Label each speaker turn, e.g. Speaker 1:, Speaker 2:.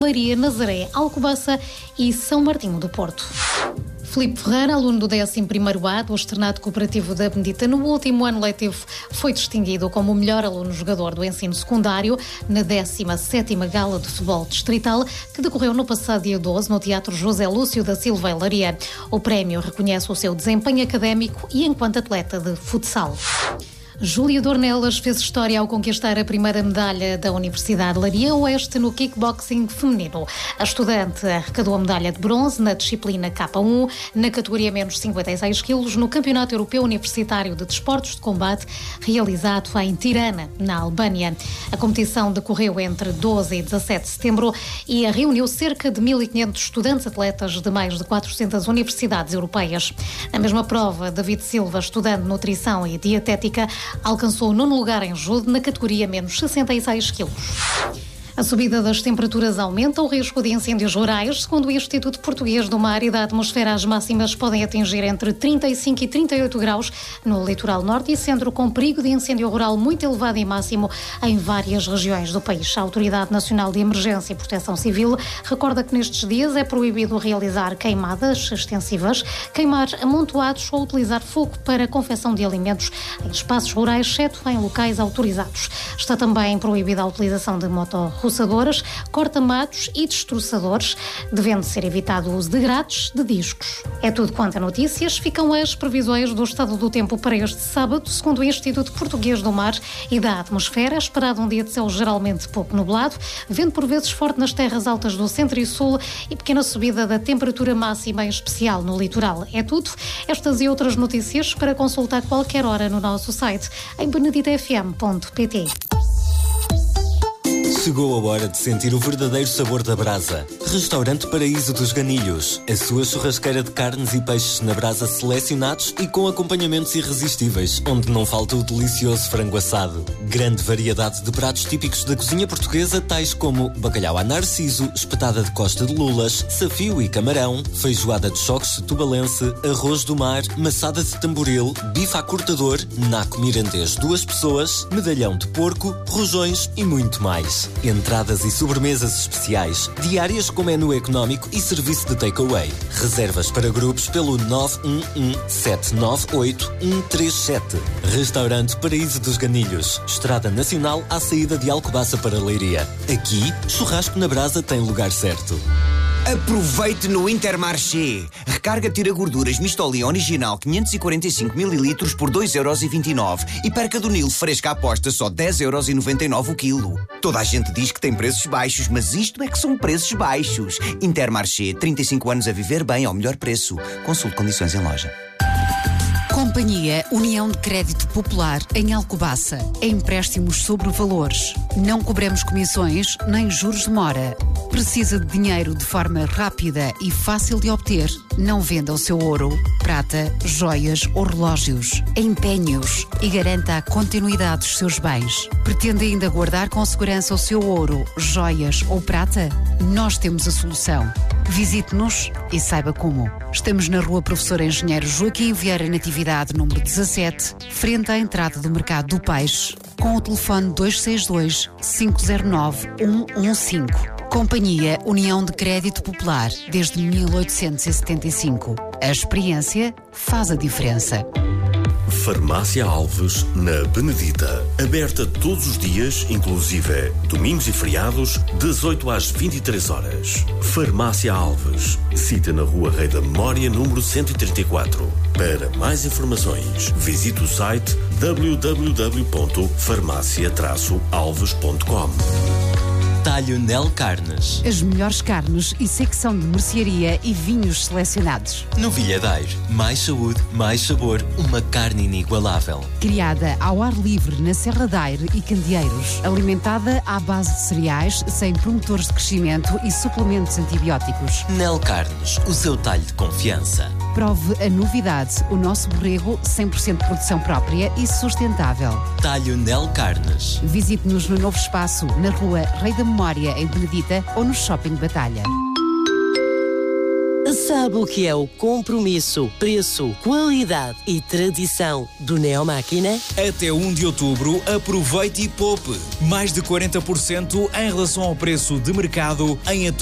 Speaker 1: Leiria, Nazaré, Alcobaça e São Martinho do Porto. Filipe Ferreira, aluno do 11º A do Externato Cooperativo da Benedita, no último ano letivo foi distinguido como o melhor aluno jogador do ensino secundário na 17ª Gala de Futebol Distrital, que decorreu no passado dia 12 no Teatro José Lúcio da Silva em Leiria. O prémio reconhece o seu desempenho académico e enquanto atleta de futsal. Júlia Dornelas fez história ao conquistar a primeira medalha da Universidade de Leiria Oeste no kickboxing feminino. A estudante arrecadou a medalha de bronze na disciplina K1, na categoria menos 56 quilos, no Campeonato Europeu Universitário de Desportos de Combate, realizado em Tirana, na Albânia. A competição decorreu entre 12 e 17 de setembro e reuniu cerca de 1.500 estudantes atletas de mais de 400 universidades europeias. Na mesma prova, David Silva, estudante de nutrição e dietética, alcançou o 9º lugar em judo na categoria menos 66 quilos. A subida das temperaturas aumenta o risco de incêndios rurais. Segundo o Instituto Português do Mar e da Atmosfera, as máximas podem atingir entre 35 e 38 graus no litoral norte e centro, com perigo de incêndio rural muito elevado e máximo em várias regiões do país. A Autoridade Nacional de Emergência e Proteção Civil recorda que nestes dias é proibido realizar queimadas extensivas, queimar amontoados ou utilizar fogo para confecção de alimentos em espaços rurais, exceto em locais autorizados. Está também proibida a utilização de motorroçadoras, corta-matos e destroçadores, devendo ser evitado o uso de grades de discos. É tudo quanto a notícias. Ficam as previsões do estado do tempo para este sábado. Segundo o Instituto Português do Mar e da Atmosfera, é esperado um dia de céu geralmente pouco nublado, vento por vezes forte nas terras altas do centro e sul e pequena subida da temperatura máxima, em especial no litoral. É tudo. Estas e outras notícias para consultar a qualquer hora no nosso site em beneditafm.pt.
Speaker 2: Chegou a hora de sentir o verdadeiro sabor da brasa. Restaurante Paraíso dos Ganilhos. A sua churrasqueira de carnes e peixes na brasa selecionados e com acompanhamentos irresistíveis, onde não falta o delicioso frango assado. Grande variedade de pratos típicos da cozinha portuguesa, tais como bacalhau à narciso, espetada de costa de lulas, safio e camarão, feijoada de choques de tubalense, arroz do mar, maçada de tamboril, bife à cortador, naco mirandês 2 pessoas, medalhão de porco, rojões e muito mais. Entradas e sobremesas especiais, diárias com menu económico e serviço de takeaway. Reservas para grupos pelo 911-798-137. Restaurante Paraíso dos Ganilhos. Estrada Nacional à saída de Alcobaça para Leiria. Aqui, churrasco na brasa tem lugar certo.
Speaker 3: Aproveite no Intermarché. Recarga tira gorduras Mistoli original 545 ml por 2,29€ e perca do Nilo fresca à aposta só 10,99€ o quilo. Toda a gente diz que tem preços baixos, mas isto é que são preços baixos. Intermarché, 35 anos a viver bem ao melhor preço. Consulte condições em loja.
Speaker 4: Companhia União de Crédito Popular em Alcobaça. Empréstimos sobre valores. Não cobramos comissões nem juros de mora. Precisa de dinheiro de forma rápida e fácil de obter? Não venda o seu ouro, prata, joias ou relógios. Empenhe-os e garanta a continuidade dos seus bens. Pretende ainda guardar com segurança o seu ouro, joias ou prata? Nós temos a solução. Visite-nos e saiba como. Estamos na Rua Professor Engenheiro Joaquim Vieira Natividade, número 17, frente à entrada do Mercado do Peixe, com o telefone 262-509-115. Companhia União de Crédito Popular, desde 1875. A experiência faz a diferença.
Speaker 5: Farmácia Alves, na Benedita. Aberta todos os dias, inclusive domingos e feriados, das 8 às 23 horas. Farmácia Alves. Cita na Rua Rei da Memória, número 134. Para mais informações, visite o site www.farmacia-alves.com.
Speaker 2: Talho Nel Carnes.
Speaker 4: As melhores carnes e secção de mercearia e vinhos selecionados.
Speaker 2: Novilhadeiro. Mais saúde, mais sabor. Uma carne inigualável.
Speaker 4: Criada ao ar livre na Serra da Aire e Candeeiros. Alimentada à base de cereais, sem promotores de crescimento e suplementos antibióticos.
Speaker 2: Nel Carnes. O seu talho de confiança.
Speaker 4: Prove a novidade. O nosso borrego 100% de produção própria e sustentável.
Speaker 2: Talho Nel Carnes.
Speaker 4: Visite-nos no novo espaço na Rua Rei da Memória, em Benedita, ou no Shopping Batalha.
Speaker 6: Sabe o que é o compromisso, preço, qualidade e tradição do Neomáquina?
Speaker 7: Até 1 de outubro, aproveite e poupe. Mais de 40% em relação ao preço de mercado em